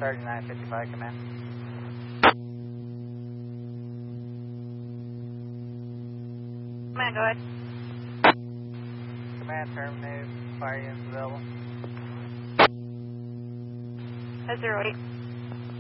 3955, command. Command, go ahead. Command, terminate, fire units available. 08.